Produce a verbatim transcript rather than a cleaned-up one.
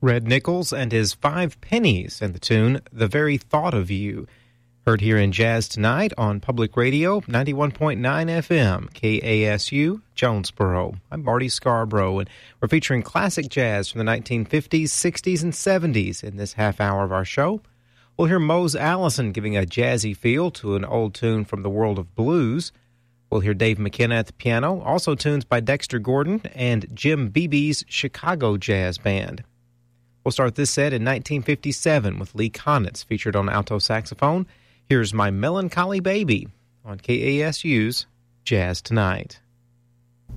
Red Nichols and his Five Pennies and the tune The Very Thought of You. Heard here in Jazz Tonight on Public Radio, ninety-one point nine F M, K A S U, Jonesboro. I'm Marty Scarborough, and we're featuring classic jazz from the nineteen fifties, sixties, and seventies in this half hour of our show. We'll hear Mose Allison giving a jazzy feel to an old tune from the world of blues. We'll hear Dave McKenna at the piano, also tunes by Dexter Gordon and Jim Beebe's Chicago Jazz Band. We'll start this set in nineteen fifty-seven with Lee Konitz featured on alto saxophone. Here's My Melancholy Baby on K A S U's Jazz Tonight.